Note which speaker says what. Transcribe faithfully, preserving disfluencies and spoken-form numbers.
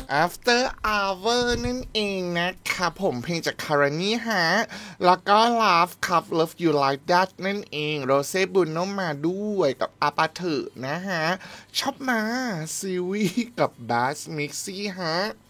Speaker 1: After Hour นั่นเองนะคะผมเพลงจากคารานี่ฮะแล้วก็ Love ครับ Love You Like That นั่นเองโรเซ่บุนโนมาด้วยกับอาปาเถอะนะฮะชอบมาซีวีกับบาสมิกซี่ฮะ